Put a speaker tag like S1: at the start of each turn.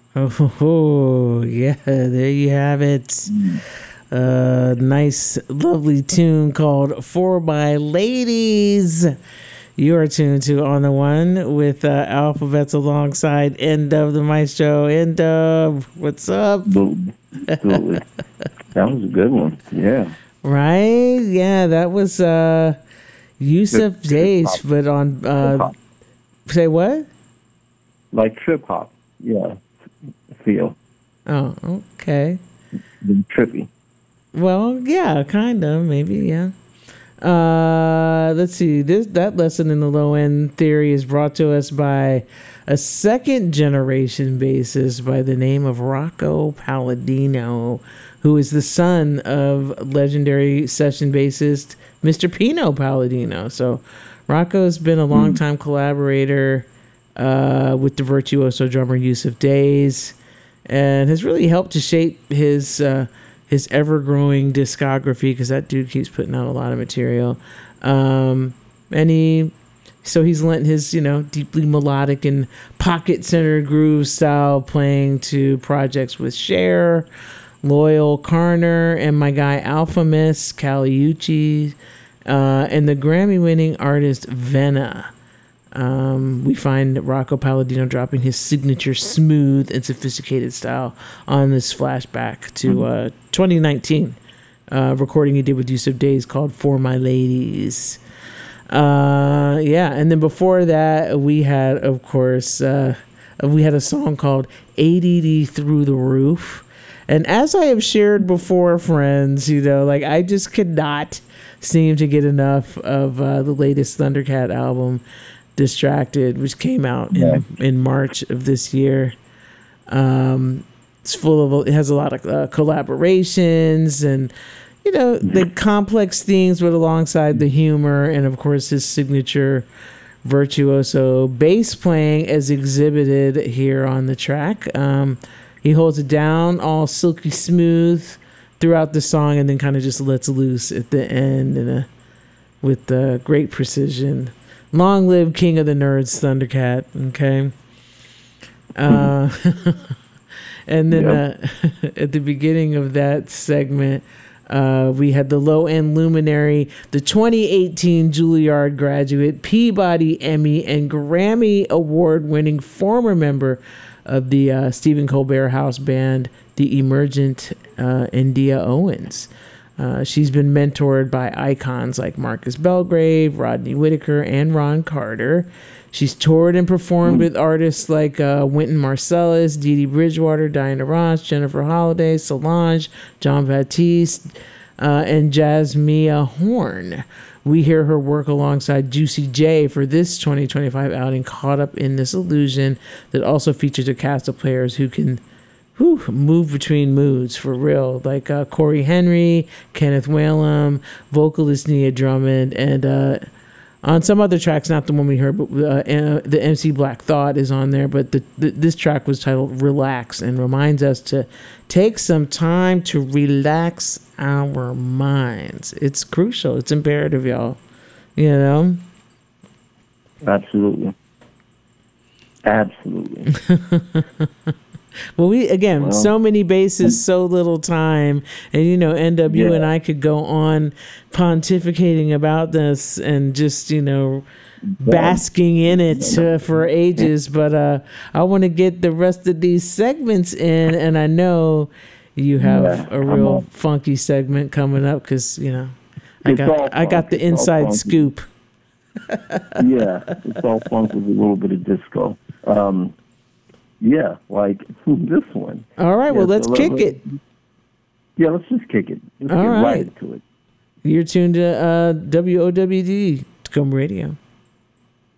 S1: Oh, yeah, there you have it. Nice, lovely tune called For My Ladies. You are tuned to On the One with Alphabets alongside End of the Maestro. End of, what's up?
S2: Absolutely. Absolutely. That was a good one. Yeah.
S1: Right? Yeah, that was
S2: Good
S1: Yusuf
S2: trip
S1: Days,
S2: hop.
S1: but on,
S2: Trip hop.
S1: say what?
S2: Like trip hop. Yeah. Feel.
S1: Oh, okay.
S2: Trippy.
S1: Well, yeah, kind of, maybe, yeah. Let's see. That lesson in the low end theory is brought to us by a second generation bassist by the name of Rocco Palladino, who is the son of legendary session bassist Mr. Pino Palladino. So Rocco's been a longtime collaborator with the virtuoso drummer Yusuf Days, and has really helped to shape his ever-growing discography, because that dude keeps putting out a lot of material. And he's lent his, deeply melodic and pocket-centered groove style playing to projects with Cher, Loyal Carner, and my guy Alphamis, Caliucci, and the Grammy-winning artist Venna. We find Rocco Palladino dropping his signature smooth and sophisticated style on this flashback to 2019 recording he did with Yusuf Days called For My Ladies. And then before that we had, of course, we had a song called ADD Through the Roof. And as I have shared before, friends, I just could not seem to get enough of the latest Thundercat album, Distracted, which came out in March of this year. It has a lot of collaborations and the complex themes, but alongside the humor, and of course his signature virtuoso bass playing as exhibited here on the track. He holds it down all silky smooth throughout the song, and then kind of just lets loose at the end with great precision. Long live King of the Nerds, Thundercat. Okay. And then at the beginning of that segment, we had the low end luminary, the 2018 Juilliard graduate, Peabody, Emmy, and Grammy award winning former member of the Stephen Colbert House band, the emergent India Owens. She's been mentored by icons like Marcus Belgrave, Rodney Whitaker, and Ron Carter. She's toured and performed with artists like Wynton Marsalis, Dee Dee Bridgewater, Diana Ross, Jennifer Holliday, Solange, John Baptiste, and Jasmia Horn. We hear her work alongside Juicy J for this 2025 outing, Caught Up in This Illusion, that also features a cast of players who can move between moods for real, like Corey Henry, Kenneth Whalum, vocalist Nia Drummond, and on some other tracks, not the one we heard, but the MC Black Thought is on there. But this track was titled Relax and reminds us to take some time to relax our minds. It's crucial. It's imperative, y'all.
S2: Absolutely.
S1: Well, so many bases, so little time. And, NW and I could go on pontificating about this and just, basking in it for ages. But I want to get the rest of these segments in. And I know you have a real funky segment coming up because, I got the inside scoop.
S2: It's all funk with a little bit of disco. Like this one.
S1: All right, well, let's kick it.
S2: Yeah, let's just kick it. Let's get right into it.
S1: You're tuned to WOWD, Tacoma Radio.